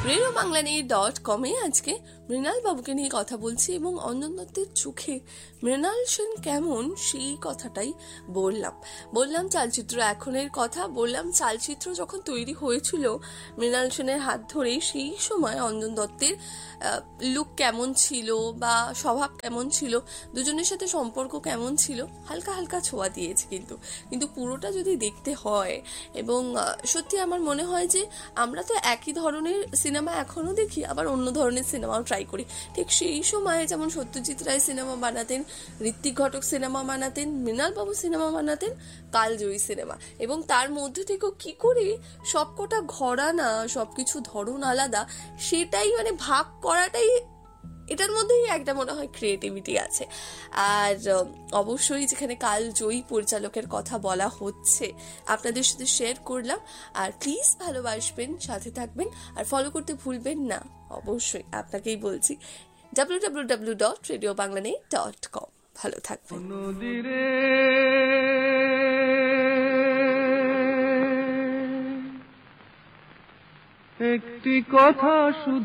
Radio Bangla নিয়ে .com-এ আজকে মৃণাল বাবুকে নিয়ে কথা বলছি এবং অঞ্জন দত্তের চোখে মৃণাল সেন কেমন সেই কথাটাই বললাম চালচিত্র এখনের কথা, বললাম চালচিত্র যখন তৈরি হয়েছিল মৃণাল সেনের হাত ধরেই সেই সময় অঞ্জন দত্তের লুক কেমন ছিল বা স্বভাব কেমন ছিল, দুজনের সাথে সম্পর্ক কেমন ছিল, হালকা হালকা ছোঁয়া দিয়েছে কিন্তু পুরোটা যদি দেখতে হয় এবং সত্যি আমার মনে হয় যে আমরা তো একই ধরনের সিনেমা এখনো দেখি, আবার অন্য ধরনের সিনেমাও ট্রাই করি। ঠিক সেই সময়ে যেমন সত্যজিৎ রায় সিনেমা বানাতেন, ঋত্বিক ঘটক সিনেমা বানাতেন, মৃণাল বাবু সিনেমা বানাতেন, কালজয়ী সিনেমা, এবং তার মধ্যে থেকেও কি করে সবকটা ঘরানা, সবকিছু ধরন আলাদা, সেটাই মানে ভাগ করাটাই এটার মধ্যেই একটা মনে হয় ক্রিয়েটিভিটি আছে। আর অবশ্যই যেখানে কালজয়ী পরিচালকের কথা বলা হচ্ছে আপনাদের সাথে শেয়ার করলাম। আর প্লিজ ভালোবাসবেন, সাথে থাকবেন আর ফলো করতে ভুলবেন না। অবশ্যই আপনাকেই বলছি www.radiobanglanet.com। ভালো থাকবেন। একটি কথা শুধু